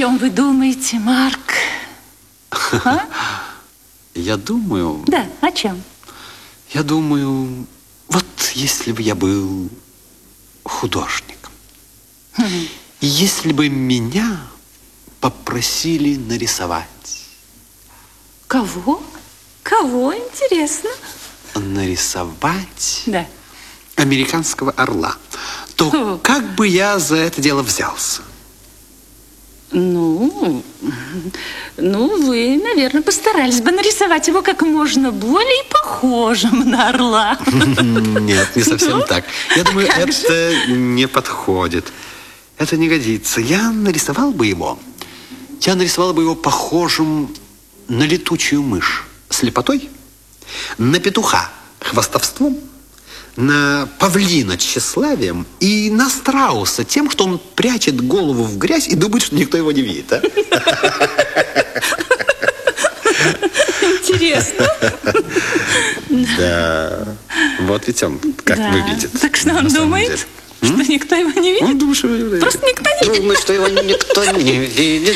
чем вы думаете, Марк? А? Я думаю... Да, о чем? Я думаю, вот если бы я был художником, и если бы меня попросили нарисовать. Кого? Кого, интересно? Нарисовать Да. американского орла, то как бы я за это дело взялся? Ну, вы, наверное, постарались бы нарисовать его как можно более похожим на орла. Нет, не совсем так. Я думаю, это не подходит. Это не годится. Я нарисовал бы его похожим на летучую мышь слепотой, на петуха хвастовством, на павлина тщеславием и на страуса тем, что он прячет голову в грязь и думает, что никто его не видит. А? Интересно. Да. Вот ведь он как выглядит. Так что он думает, что никто его не видит? Он думает, что... Просто никто не видит. Думает, что его никто не видит.